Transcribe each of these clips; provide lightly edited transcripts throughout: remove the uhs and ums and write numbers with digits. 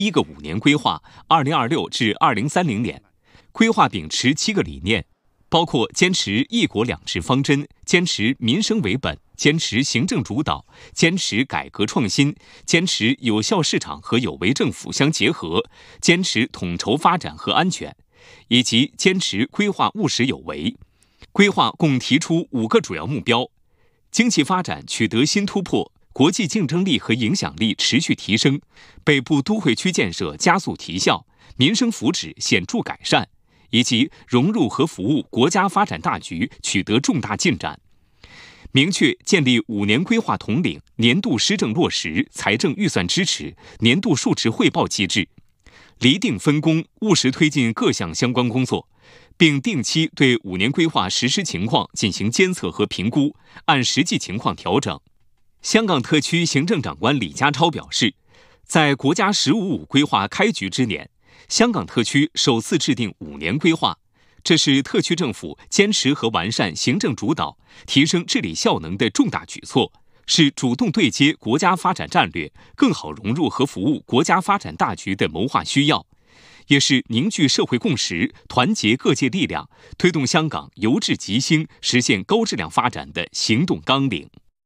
1个5年规划（2026至2030年）。规划秉持7个理念，包括坚持一国两制方针，坚持民生为本，坚持行政主导，坚持改革创新，坚持有效市场和有为政府相结合，坚持统筹发展和安全，以及坚持规划务实有为。规划共提出5个主要目标：经济发展取得新突破，国际竞争力和影响力持续提升，北部都会区建设加速提效，民生福祉显著改善，以及融入和服务国家发展大局取得重大进展。明确建立5年规划统领、年度施政落实、财政预算支持、年度述职汇报机制，厘定分工，务实推进各项相关工作，并定期对5年规划实施情况进行监测和评估，按实际情况调整。香港特区行政长官李家超表示，在国家“15+5”规划开局之年，香港特区首次制定5年规划，这是特区政府坚持和完善行政主导、提升治理效能的重大举措，是主动对接国家发展战略、更好融入和服务国家发展大局的谋划需要，也是凝聚社会共识、团结各界力量，推动香港由治及兴、实现高质量发展的行动纲领。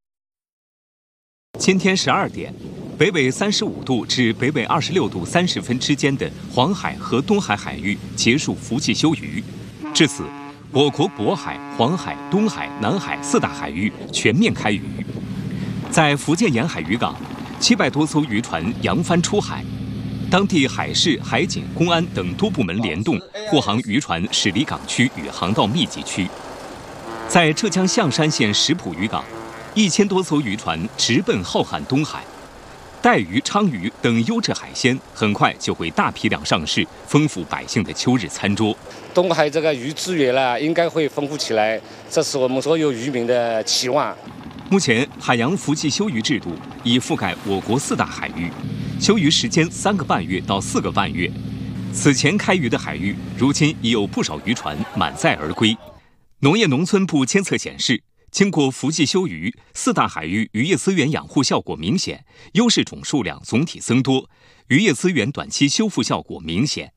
今天12点，北纬35度至北纬26度30分之间的黄海和东海海域结束伏季休渔。至此，我国渤海、黄海、东海、南海4大海域全面开渔。在福建沿海渔港，700多艘渔船扬帆出海，当地海事、海警、公安等多部门联动护航渔船驶离港区与航道密集区。在浙江象山县石浦渔港，1000多艘渔船直奔浩瀚东海，带鱼、鲳鱼等优质海鲜很快就会大批量上市，丰富百姓的秋日餐桌。 东海这个鱼资源呢，应该会丰富起来，这是我们所有渔民的期望。 目前，海洋伏季休渔制度已覆盖我国4大海域，休渔时间3个半月到4个半月。此前开渔的海域，如今已有不少渔船满载而归。农业农村部监测显示，经过伏季休渔，4大海域渔业资源养护效果明显，优势种数量总体增多，渔业资源短期修复效果明显。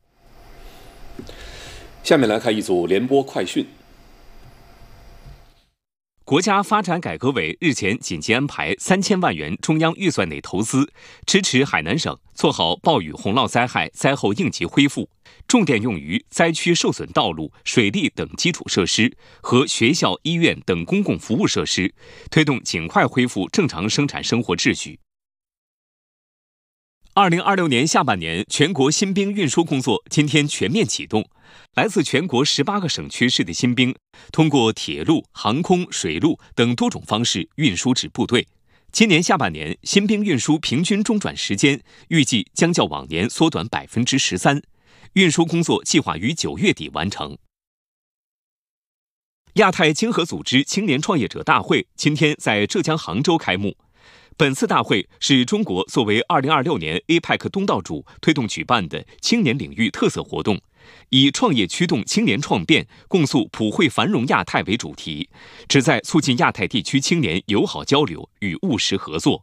下面来看一组联播快讯。 国家发展改革委日前紧急安排3000万元中央预算内投资，支持海南省做好暴雨洪涝灾害灾后应急恢复，重点用于灾区受损道路、水利等基础设施和学校、医院等公共服务设施，推动尽快恢复正常生产生活秩序。2026年下半年全国新兵运输工作今天全面启动，来自全国18个省区市的新兵通过铁路、航空、水路等多种方式运输至部队。今年下半年新兵运输平均中转时间预计将较往年缩短13%，运输工作计划于9月底完成。亚太经合组织青年创业者大会今天在浙江杭州开幕。本次大会是中国作为2026年 APEC 东道主推动举办的青年领域特色活动，以创业驱动青年创变，共塑普惠繁荣亚太为主题，旨在促进亚太地区青年友好交流与务实合作。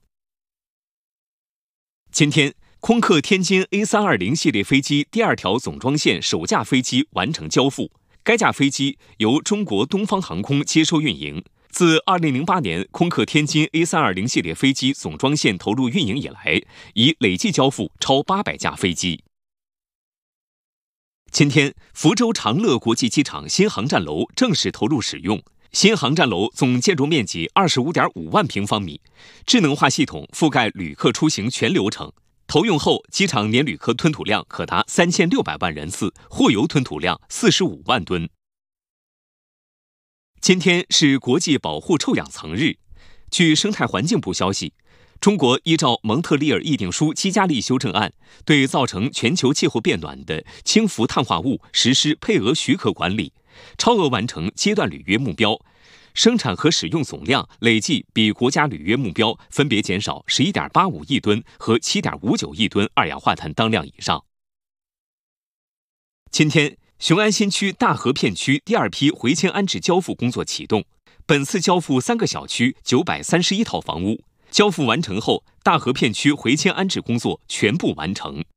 今天，空客天津 A320 系列飞机第2条总装线首架飞机完成交付，该架飞机由中国东方航空接收运营。自2008年空客天津 A320 系列飞机总装线投入运营以来，已累计交付超800架飞机。今天，福州长乐国际机场新航站楼正式投入使用。新航站楼总建筑面积25.5万平方米，智能化系统覆盖旅客出行全流程。投用后，机场年旅客吞吐量可达3600万人次，货邮吞吐量45万吨。今天是国际保护臭氧层日。据生态环境部消息，中国依照蒙特利尔议定书基加利修正案，对造成全球气候变暖的氢氟碳化物实施配额许可管理，超额完成阶段履约目标，生产和使用总量累计比国家履约目标分别减少11.85亿吨和7.59亿吨二氧化碳当量以上。今天，雄安新区大河片区第2批回迁安置交付工作启动，本次交付3个小区931套房屋，交付完成后，大河片区回迁安置工作全部完成。